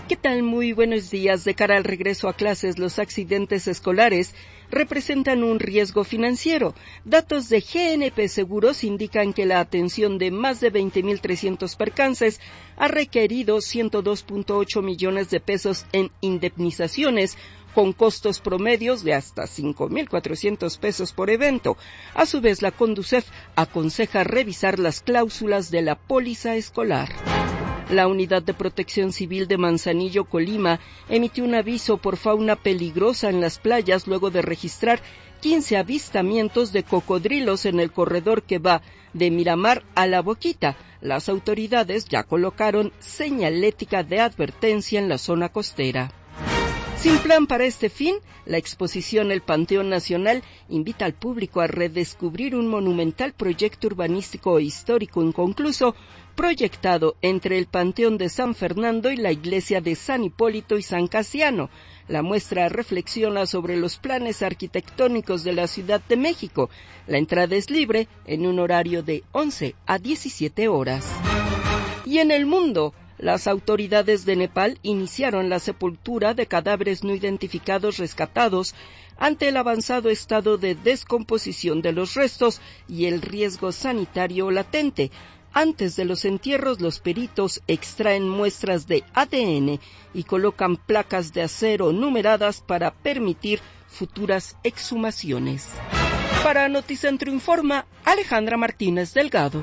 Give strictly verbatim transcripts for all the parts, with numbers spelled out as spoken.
¿Qué tal? Muy buenos días. De cara al regreso a clases, los accidentes escolares representan un riesgo financiero. Datos de G N P Seguros indican que la atención de más de veinte mil trescientos percances ha requerido ciento dos punto ocho millones de pesos en indemnizaciones, con costos promedios de hasta cinco mil cuatrocientos pesos por evento. A su vez, la Conducef aconseja revisar las cláusulas de la póliza escolar. La Unidad de Protección Civil de Manzanillo, Colima, emitió un aviso por fauna peligrosa en las playas luego de registrar quince avistamientos de cocodrilos en el corredor que va de Miramar a La Boquita. Las autoridades ya colocaron señalética de advertencia en la zona costera. Sin plan para este fin, la exposición El Panteón Nacional invita al público a redescubrir un monumental proyecto urbanístico histórico inconcluso, proyectado entre el Panteón de San Fernando y la iglesia de San Hipólito y San Casiano. La muestra reflexiona sobre los planes arquitectónicos de la Ciudad de México. La entrada es libre en un horario de once a diecisiete horas. Y en el mundo, las autoridades de Nepal iniciaron la sepultura de cadáveres no identificados rescatados ante el avanzado estado de descomposición de los restos y el riesgo sanitario latente. Antes de los entierros, los peritos extraen muestras de A D N y colocan placas de acero numeradas para permitir futuras exhumaciones. Para Noticentro Informa, Alejandra Martínez Delgado.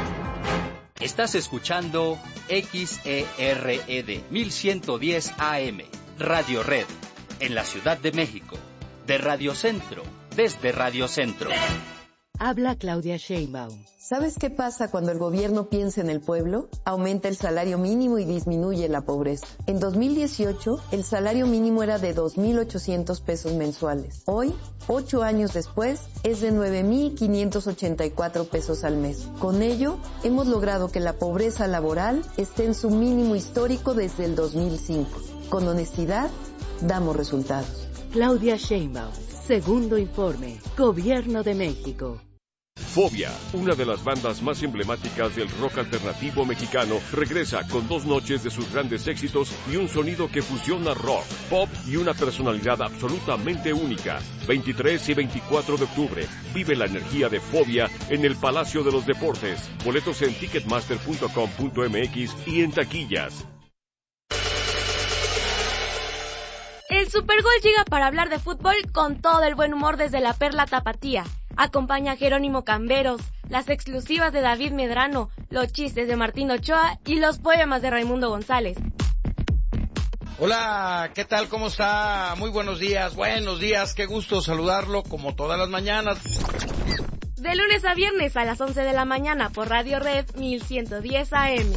Estás escuchando X E R E D mil ciento diez A M, Radio Red, en la Ciudad de México, de Radio Centro, desde Radio Centro. Habla Claudia Sheinbaum. ¿Sabes qué pasa cuando el gobierno piensa en el pueblo? Aumenta el salario mínimo y disminuye la pobreza. En dos mil dieciocho, el salario mínimo era de dos mil ochocientos pesos mensuales. Hoy, ocho años después, es de nueve mil quinientos ochenta y cuatro pesos al mes. Con ello, hemos logrado que la pobreza laboral esté en su mínimo histórico desde el dos mil cinco. Con honestidad, damos resultados. Claudia Sheinbaum. Segundo informe. Gobierno de México. Fobia, una de las bandas más emblemáticas del rock alternativo mexicano, regresa con dos noches de sus grandes éxitos y un sonido que fusiona rock, pop y una personalidad absolutamente única. veintitrés y veinticuatro de octubre, vive la energía de Fobia en el Palacio de los Deportes. Boletos en ticketmaster punto com punto m x y en taquillas. El Supergol llega para hablar de fútbol con todo el buen humor desde la Perla Tapatía. Acompaña a Jerónimo Camberos, las exclusivas de David Medrano, los chistes de Martín Ochoa y los poemas de Raimundo González. Hola, ¿qué tal? ¿Cómo está? Muy buenos días, buenos días, qué gusto saludarlo como todas las mañanas. De lunes a viernes a las once de la mañana por Radio Red mil ciento diez A M.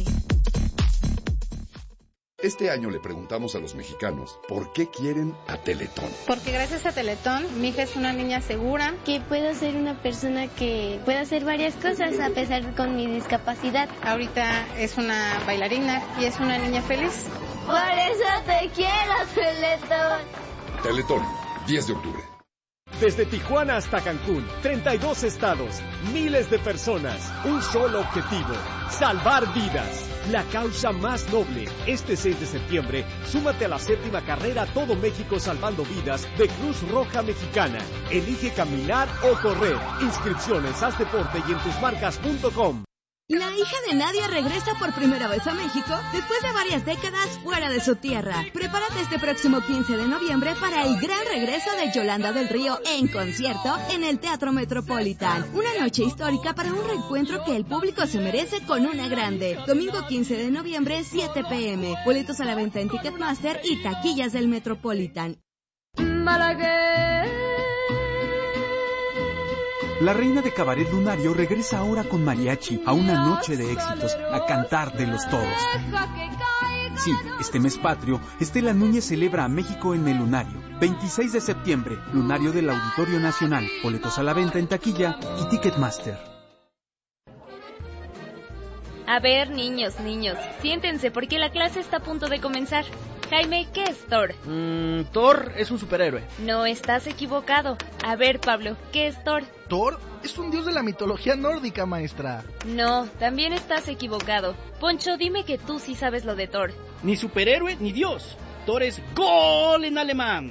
Este año le preguntamos a los mexicanos por qué quieren a Teletón. Porque gracias a Teletón, mi hija es una niña segura. Que puedo ser una persona que pueda hacer varias cosas a pesar de con mi discapacidad. Ahorita es una bailarina y es una niña feliz. Por eso te quiero, Teletón. Teletón, diez de octubre. Desde Tijuana hasta Cancún, treinta y dos estados, miles de personas, un solo objetivo, salvar vidas. La causa más noble. Este seis de septiembre, súmate a la séptima carrera Todo México Salvando Vidas de Cruz Roja Mexicana. Elige caminar o correr. Inscripciones, haz deporte y en tus marcas punto com. La hija de Nadia regresa por primera vez a México después de varias décadas fuera de su tierra. Prepárate este próximo quince de noviembre para el gran regreso de Yolanda del Río en concierto en el Teatro Metropolitan. Una noche histórica para un reencuentro que el público se merece con una grande. Domingo quince de noviembre, siete pe eme. Boletos a la venta en Ticketmaster y taquillas del Metropolitan. Malaguer. La reina de cabaret lunario regresa ahora con mariachi a una noche de éxitos, a cantar de los toros. Sí, este mes patrio, Estela Núñez celebra a México en el Lunario. veintiséis de septiembre, Lunario del Auditorio Nacional. Boletos a la venta en taquilla y Ticketmaster. A ver, niños, niños, siéntense porque la clase está a punto de comenzar. Jaime, ¿qué es Thor? Mm, Thor es un superhéroe. No, estás equivocado. A ver, Pablo, ¿qué es Thor? Thor es un dios de la mitología nórdica, maestra. No, también estás equivocado. Poncho, dime que tú sí sabes lo de Thor. Ni superhéroe ni dios. Thor es gol en alemán.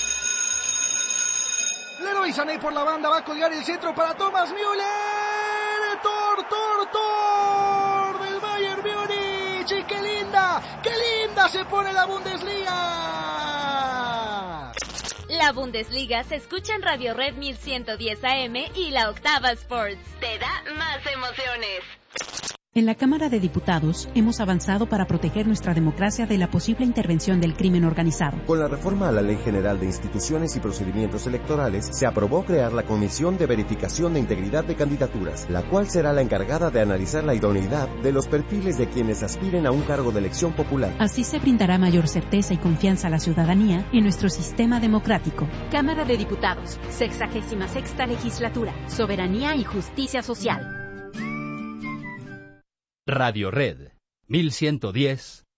Leroy Sané por la banda va a colgar el centro para Thomas Müller. Thor, Thor, Thor del Bayern Múnich. Y qué linda, qué linda se pone la Bundesliga. La Bundesliga se escucha en Radio Red mil ciento diez A M y la Octava Sports. Te da más emociones. En la Cámara de Diputados hemos avanzado para proteger nuestra democracia de la posible intervención del crimen organizado. Con la reforma a la Ley General de Instituciones y Procedimientos Electorales, se aprobó crear la Comisión de Verificación de Integridad de Candidaturas, la cual será la encargada de analizar la idoneidad de los perfiles de quienes aspiren a un cargo de elección popular. Así se brindará mayor certeza y confianza a la ciudadanía en nuestro sistema democrático. Cámara de Diputados, sexagésima sexta legislatura, soberanía y justicia social. Radio Red mil ciento diez